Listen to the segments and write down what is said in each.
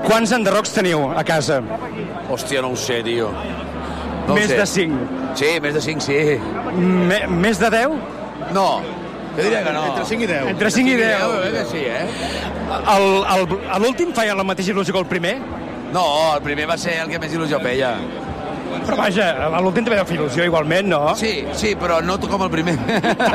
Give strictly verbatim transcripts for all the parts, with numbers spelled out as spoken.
Quants enderrocs teniu a casa? Hòstia, no ho sé, tio. No Més sé. de cinc. Sí, més de cinc, sí. Me, més de deu? No, jo diria que no. Entre cinc i deu. Entre cinc i deu. Eh, que sí, eh? El, el, l'últim feia la mateixa il·lusió que el primer? No, el primer va ser el que més il·lusió feia. Però vaja, l'últim també va fer il·lusió igualment, no? Sí, sí, però no com el primer.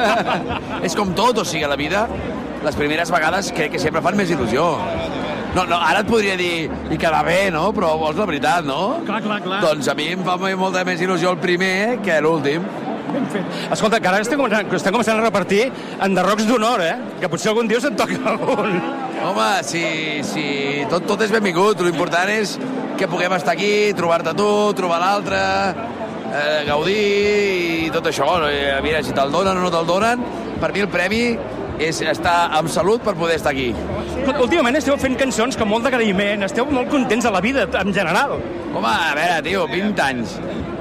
És com tot, o sigui, a la vida, les primeres vegades crec que sempre fan més il·lusió. No, no, ara et podria dir, i quedar bé, no? Però vols la veritat, no? Clar, clar, clar. Doncs a mi em fa molta més il·lusió el primer que l'últim. Ben fet. Escolta, que ara estem començant, estem començant a repartir enderrocs d'honor, eh? Que potser algun dia se'n toca algun. Home, sí, sí, tot, tot és benvingut. L'important és que puguem estar aquí, trobar-te tu, trobar l'altre, eh, gaudir i tot això. A veure, si te'l donen o no te'l donen, per mi el premi és estar amb salut per poder estar aquí. Últimament esteu fent cançons com molt d'agraïment, esteu molt contents de la vida, en general. Home, a veure, tio, vint anys.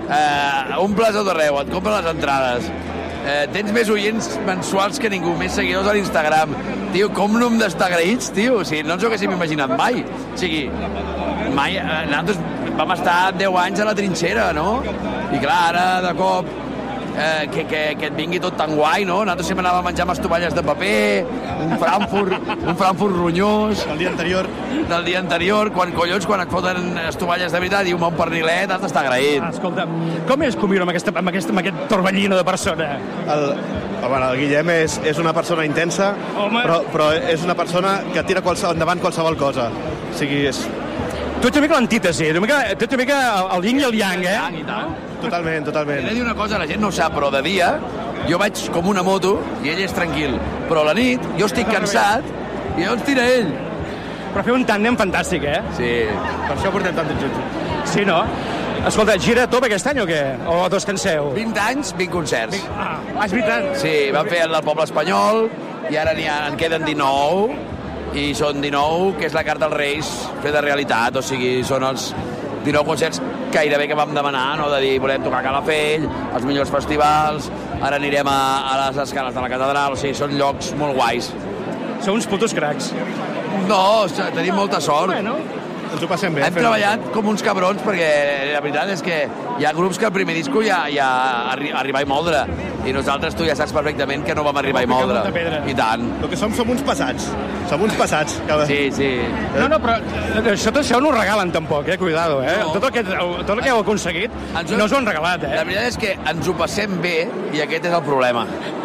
Uh, un plaç a tot arreu, et compren les entrades. Uh, tens més oients mensuals que ningú, més seguidors a l'Instagram. Tio, com no hem d'estar agraïts, tio? O sigui, no ens ho haguéssim imaginat mai. O sigui, mai... Uh, nosaltres vam estar deu anys a la trinxera, no? I clar, ara, de cop, eh, que, que, que et vingui tot tan guai, no? Nosaltres sempre anàvem a menjar amb estovalles de paper, un Frankfurt, un Frankfurt ronyós... El dia anterior. Del dia anterior, quan collons, quan et foten estovalles de veritat i un bon pernilet, has d'estar agraït. Ah, escolta, com és conviure amb, aquesta, amb, aquesta, amb aquest torbellino de persona? El, home, el Guillem és, és una persona intensa, però, però és una persona que tira qualsevol, endavant qualsevol cosa. O sigui, és... Tu ets una mica l'antítesi, tu ets una mica, tu ets una mica el yin i el yang, eh? I tant. Totalment, totalment. He de dir una cosa, la gent no ho sap, però de dia jo vaig com una moto i ell és tranquil. Però a la nit jo estic cansat i llavors tira ell. Però feu un tàndem fantàstic, eh? Sí. Per això portem tant junts. Sí, no? Escolta, gira a tope aquest any o què? O descanseu? vint anys, vint concerts. Ah, és veritat. Sí, vam fer el del Poble Espanyol i ara n'hi ha, en queden dinou i són dinou, que és la carta als Reis feta realitat, o sigui, són els dinou concerts gairebé que vam demanar, no? De dir, volem tocar a Calafell, els millors festivals, ara anirem a, a les escales de la catedral, o sigui, són llocs molt guais. Sou uns putos cracs. No, tenim molta sort. Bueno, Ens ho passem bé. Hem treballat com uns cabrons perquè la veritat és que hi ha grups que al primer disco ja, ja arri arribar i moldre i nosaltres tu ja saps perfectament que no vam arribar i moldre. I tant. El que som som uns passats. Som uns passats. Que... Sí, sí. no, no, però això, tot això no ho regalen tampoc, eh? Cuidado, eh? No. Tot, el que, tot el que heu aconseguit Ens ho- no us ho han regalat, eh? La veritat és que ens ho passem bé i aquest és el problema.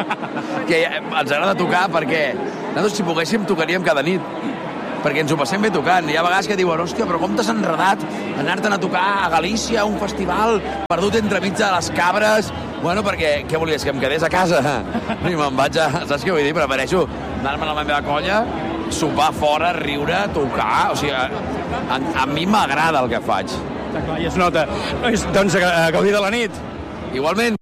Que ens agrada tocar perquè nosaltres si poguéssim tocaríem cada nit perquè ens ho passem bé tocant. Hi ha vegades que diuen, hòstia, però com t'has enredat anar-te'n a tocar a Galícia, a un festival, perdut entremig de les cabres... Bueno, perquè, què volies, que em quedés a casa? I me'n vaig a... Saps què vull dir? Prefereixo anar-me a la meva colla, sopar fora, riure, tocar... O sigui, a, a mi m'agrada el que faig. Està clar, i es nota. Doncs a, a gaudir de la nit. Igualment.